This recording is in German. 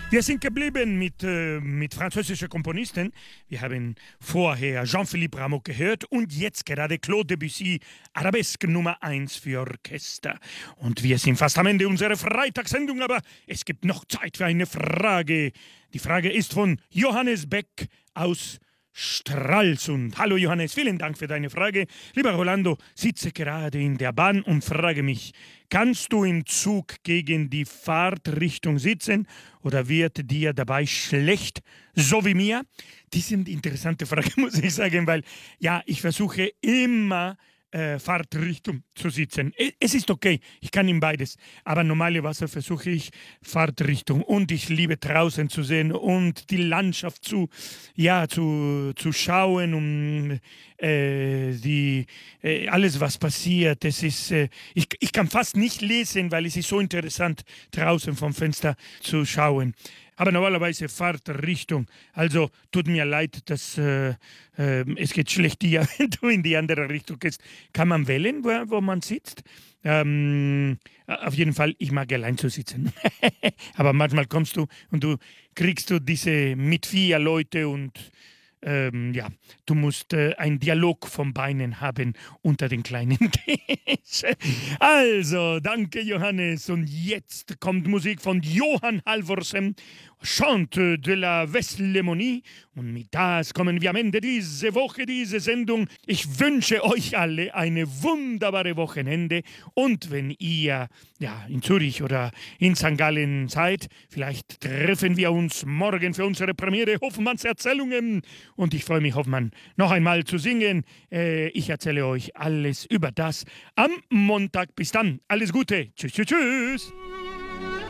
Wir sind geblieben mit französischen Komponisten. Wir haben vorher Jean-Philippe Rameau gehört und jetzt gerade Claude Debussy, Arabesque Nummer 1 für Orchester. Und wir sind fast am Ende unserer Freitagssendung, aber es gibt noch Zeit für eine Frage. Die Frage ist von Johannes Beck aus Stralsund. Hallo Johannes, vielen Dank für deine Frage. Lieber Rolando, sitze gerade in der Bahn und frage mich, kannst du im Zug gegen die Fahrtrichtung sitzen oder wird dir dabei schlecht, so wie mir? Das sind interessante Fragen, muss ich sagen, weil ja, ich versuche immer Fahrtrichtung zu sitzen. Es ist okay, ich kann in beides, aber normalerweise versuche ich Fahrtrichtung und ich liebe draußen zu sehen und die Landschaft zu schauen und alles was passiert. Das ist, ich kann fast nicht lesen, weil es ist so interessant draußen vom Fenster zu schauen. Aber normalerweise Fahrtrichtung. Also tut mir leid, dass es geht schlecht dir, wenn du in die andere Richtung gehst. Kann man wählen, wo man sitzt? Auf jeden Fall, ich mag allein zu sitzen. Aber manchmal kommst du und du kriegst diese mit 4 Leute und du musst einen Dialog von Beinen haben unter den kleinen Tisch. Also, danke Johannes. Und jetzt kommt Musik von Johann Halvorsen, Chante de la Westlemonie. Und mit das kommen wir am Ende dieser Woche, diese Sendung. Ich wünsche euch alle eine wunderbare Wochenende. Und wenn ihr in Zürich oder in St. Gallen seid, vielleicht treffen wir uns morgen für unsere Premiere Hoffmanns Erzählungen. Und ich freue mich, Hoffmann, noch einmal zu singen. Ich erzähle euch alles über das am Montag. Bis dann. Alles Gute. Tschüss, tschüss, tschüss.